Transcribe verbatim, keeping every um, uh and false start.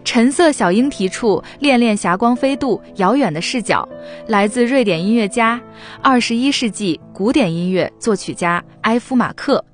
橙色小鹰啼处，恋恋霞光飞渡，遥远的视角，来自瑞典音乐家、二十一世纪古典音乐作曲家埃夫马克。